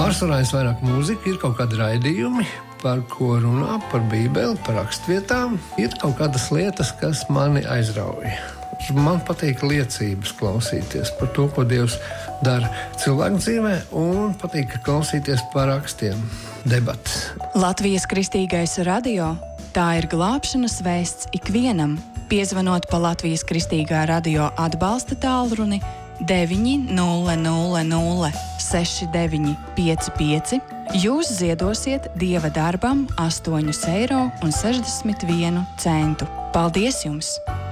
Pārsvarā es vairāk mūzika, ir kaut kādi raidījumi, par ko runā, par Bībeli, par rakstvietām. Ir kaut kādas lietas, kas mani aizrauja. Man patīk liecības klausīties par to, ko Dievs dara cilvēku dzīvē, un patīk klausīties par rakstiem, debatas. Latvijas Kristīgais radio – tā ir glābšanas vēsts ikvienam. Piezvanot pa Latvijas Kristīgā radio atbalsta tālruni 900 6955, jūs ziedosiet Dieva darbam 8,61 eiro. Paldies jums!